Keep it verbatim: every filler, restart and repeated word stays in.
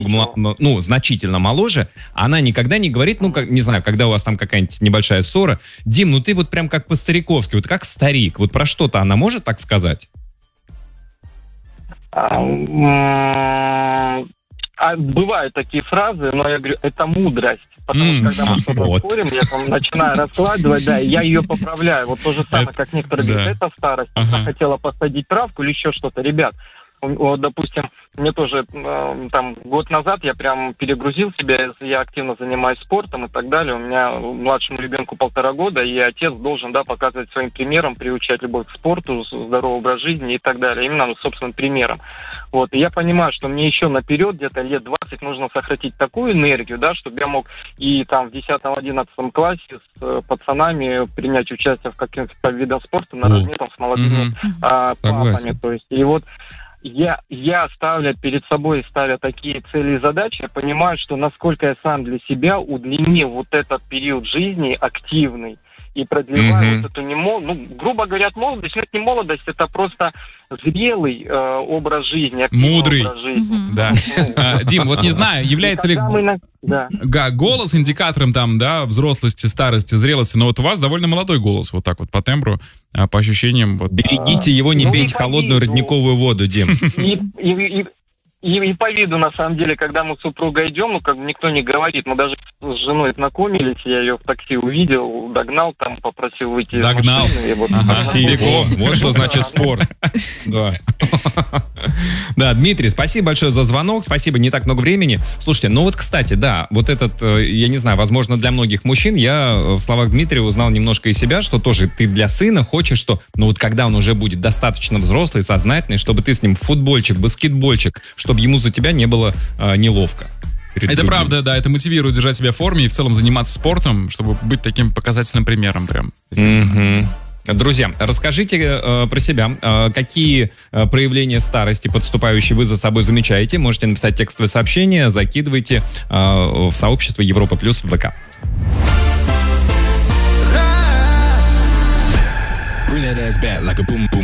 ну, значительно моложе, она никогда не говорит, ну, как, не знаю, когда у вас там какая-нибудь небольшая ссора: Дим, ну ты вот прям как по-стариковски, вот как старик, вот про что-то она может так сказать? А, а, бывают такие фразы, но я говорю, это мудрость. Потому что, когда мы что-то вот. спорим, я там начинаю раскладывать, да, и я ее поправляю. Вот то же самое, это, как некоторые да. говорят, это старость, ага. она хотела посадить травку или еще что-то. Ребят, вот, допустим, мне тоже э, там год назад я прям перегрузил себя, я активно занимаюсь спортом и так далее. У меня младшему ребенку полтора года, и отец должен, да, показывать своим примером, приучать любовь к спорту, здоровый образ жизни и так далее, именно ну, собственным примером. Вот, и я понимаю, что мне еще наперед, где-то лет двадцать, нужно сохранить такую энергию, да, чтобы я мог и там в десятом-одиннадцатом классе с э, пацанами принять участие в каких-то видах спорта наравне там с молодыми mm-hmm. а, папами. То есть, и вот Я, я ставлю перед собой, ставя такие цели и задачи, я понимаю, что насколько я сам для себя удлинил вот этот период жизни активный и продлеваю mm-hmm. вот эту не мол... ну, грубо говоря, молодость, но это не молодость, это просто зрелый э, образ жизни, мудрый образ жизни. Mm-hmm. Да. А, Дим, вот не знаю, является ли на... да. Да, голос индикатором там, да, взрослости, старости, зрелости, но вот у вас довольно молодой голос, вот так вот по тембру, по ощущениям. Вот. Берегите его, не ну, пейте холодную виду. родниковую воду, Дим. И, и, и, и, и по виду, на самом деле, когда мы с супругой идем, ну, как бы никто не говорит, мы даже с женой знакомились, я ее в такси увидел, догнал, там, попросил выйти догнал. из машины. Вот, ага, бегом, вот что значит спорт. Да. Да, Дмитрий, спасибо большое за звонок, спасибо, не так много времени. Слушайте, ну вот, кстати, да, вот этот, я не знаю, возможно, для многих мужчин, я в словах Дмитрия узнал немножко из себя, что тоже ты для сына хочешь, что, ну вот когда он уже будет достаточно взрослый, сознательный, чтобы ты с ним в футбольчик, баскетбольчик, чтобы ему за тебя не было э, неловко. Это другим. Правда, да, это мотивирует держать себя в форме и в целом заниматься спортом, чтобы быть таким показательным примером прям. Mm-hmm. Друзья, расскажите э, про себя, э, какие э, проявления старости подступающие вы за собой замечаете. Можете написать текстовое сообщение, закидывайте э, в сообщество Европа Плюс в ВК.